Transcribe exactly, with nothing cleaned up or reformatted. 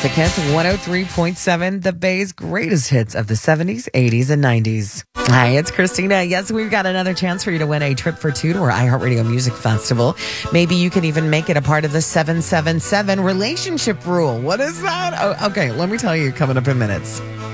Classic Hits one oh three point seven, the Bay's greatest hits of the seventies, eighties, and nineties. Hi, it's Christina. Yes, we've got another chance for you to win a trip for two to our iHeartRadio Music Festival. Maybe you can even make it a part of the seven seven seven relationship rule. What is that? Oh, okay, let me tell you coming up in minutes.